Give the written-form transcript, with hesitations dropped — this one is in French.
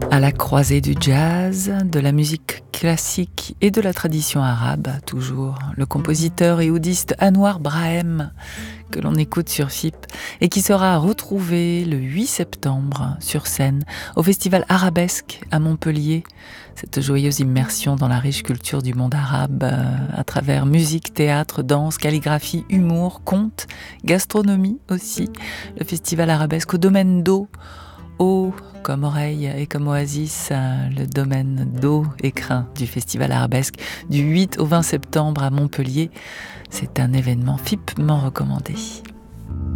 À la croisée du jazz, de la musique classique et de la tradition arabe, toujours, le compositeur et oudiste Anouar Brahem, que l'on écoute sur FIP, et qui sera retrouvé le 8 septembre sur scène au Festival Arabesque à Montpellier. Cette joyeuse immersion dans la riche culture du monde arabe à travers musique, théâtre, danse, calligraphie, humour, conte, gastronomie aussi. Le Festival Arabesque au domaine d'eau. Eau comme oreille et comme oasis, le domaine d'eau écrin du Festival Arabesque du 8 au 20 septembre à Montpellier. C'est un événement FIPement recommandé.